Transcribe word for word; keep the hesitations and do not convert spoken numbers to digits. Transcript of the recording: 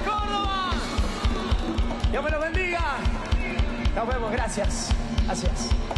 Córdoba. Dios me los bendiga. Nos vemos, gracias. Gracias.